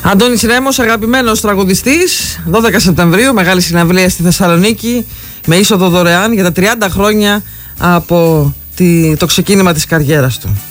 Αντώνης Ρέμος, αγαπημένος τραγουδιστής, 12 Σεπτεμβρίου, μεγάλη συναυλία στη Θεσσαλονίκη με είσοδο δωρεάν για τα 30 χρόνια από το ξεκίνημα της καριέρας του.